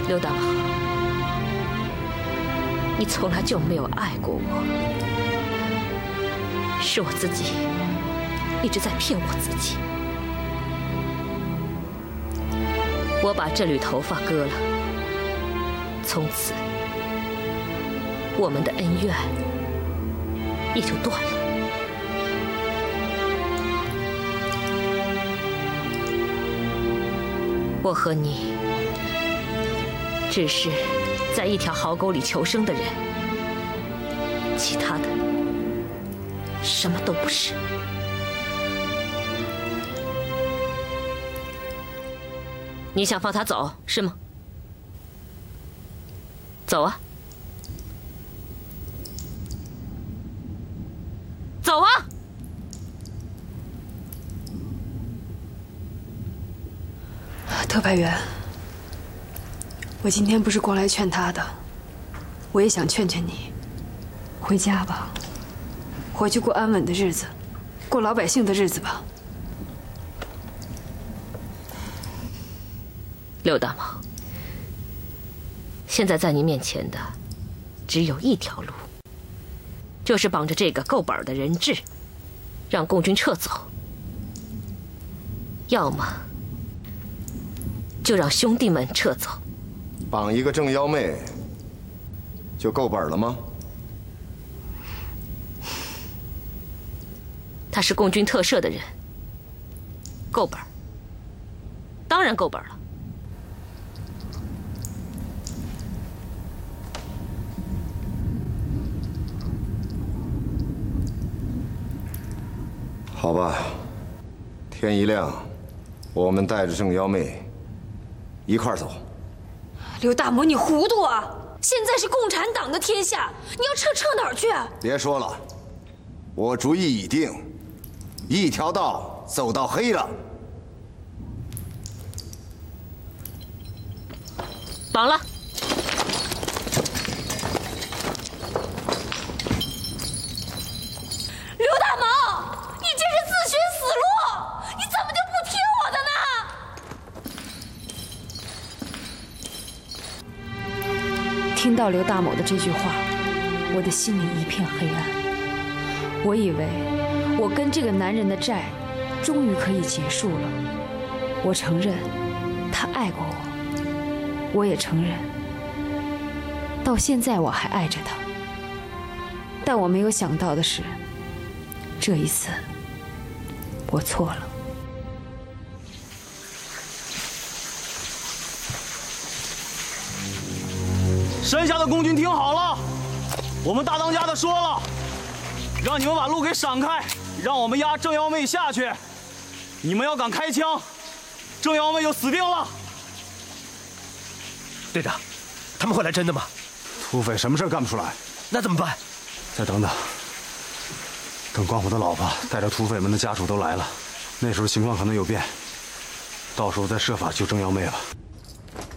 刘大王，你从来就没有爱过我，是我自己一直在骗我自己。我把这缕头发割了，从此我们的恩怨也就断了。我和你只是在一条壕沟里求生的人，其他的什么都不是。你想放他走是吗？走啊！走啊！ 特派员，我今天不是过来劝他的，我也想劝劝你，回家吧，回去过安稳的日子，过老百姓的日子吧。 刘大毛，现在在你面前的只有一条路，就是绑着这个够本的人质，让共军撤走；要么就让兄弟们撤走。 绑一个正妖妹就够本了吗？ 他是共军特赦的人，够本，当然够本了。 好吧，天一亮，我们带着正妖妹一块儿走。 刘大魔，你糊涂啊！现在是共产党的天下，你要撤哪儿去啊？ 别说了，我主意已定，一条道走到黑了。 绑了。 刘大毛，你这是自寻死路！你怎么就不听我的呢？听到刘大某的这句话，我的心里一片黑暗。我以为我跟这个男人的债终于可以结束了。我承认他爱过我，我也承认到现在我还爱着他。但我没有想到的是，这一次我错了。 山下的共军听好了，我们大当家的说了，让你们把路给闪开，让我们押郑幺妹下去。你们要敢开枪，郑幺妹就死定了。 队长，他们会来真的吗？ 土匪什么事干不出来？ 那怎么办？ 再等等，等关虎的老婆带着土匪们的家属都来了，那时候情况可能有变，到时候再设法救郑幺妹吧。